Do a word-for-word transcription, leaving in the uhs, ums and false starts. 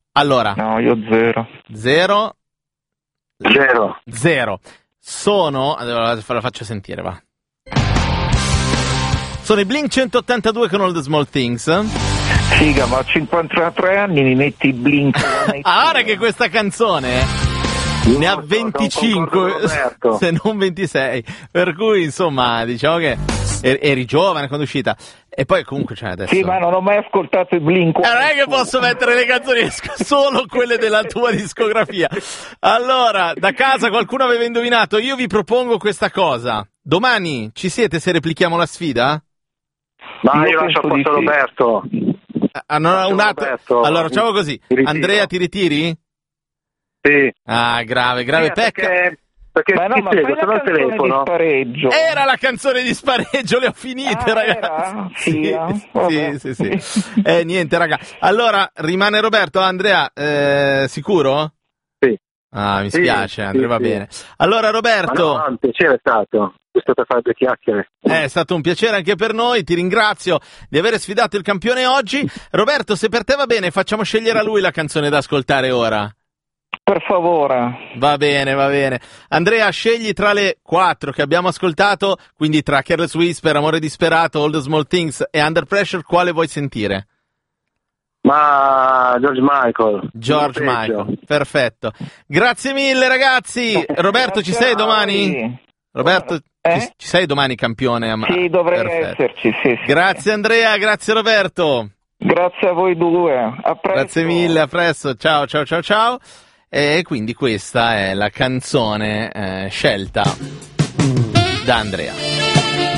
Allora. No, io zero. Zero. Zero. Zero. Sono... Allora, la faccio sentire, va. Sono i Blink centottantadue con All the Small Things. Figa, ma a cinquantatré anni mi metti i Blink. Ah, ora che questa canzone ne ha venticinque, se non ventisei. Per cui, insomma, diciamo che eri giovane quando è uscita. E poi comunque c'è adesso. Sì, ma non ho mai ascoltato i Blink. Eh, non è che posso mettere le canzoni, solo quelle della tua discografia. Allora, da casa qualcuno aveva indovinato. Io vi propongo questa cosa. Domani ci siete se replichiamo la sfida? Ma io, io lascio a posto Roberto. Ah, no, un attimo. Allora facciamo così. Ti Andrea, ti ritiri? Sì. Ah, grave, grave sì, pecca. Perché, perché ma no, ti ma spiego, sono al telefono. Era la canzone di spareggio, le ho finite, ah, ragazzi. Sì, sì, sì, sì, sì. Eh, niente, raga. Allora, rimane Roberto. Andrea, eh, sicuro? Sì. Ah, mi sì, spiace, Andrea, sì, va sì. bene. Allora, Roberto. Ma no, un piacere è stato. Giusto per fare due chiacchiere. È stato un piacere anche per noi, ti ringrazio di aver sfidato il campione oggi. Roberto, se per te va bene, facciamo scegliere a lui la canzone da ascoltare ora. Per favore. Va bene, va bene. Andrea, scegli tra le quattro che abbiamo ascoltato, quindi tra Careless Whisper, Amore disperato, All the Small Things e Under Pressure, quale vuoi sentire? Ma George Michael. George Michael, perfetto. Grazie mille ragazzi. Roberto, ci sei domani? Roberto, eh? ci, ci sei domani campione? Sì, dovrei perfetto. esserci, sì, sì. Grazie Andrea, grazie Roberto. Grazie a voi due, a presto. Grazie mille, a presto, ciao ciao ciao ciao. E quindi questa è la canzone eh, scelta da Andrea.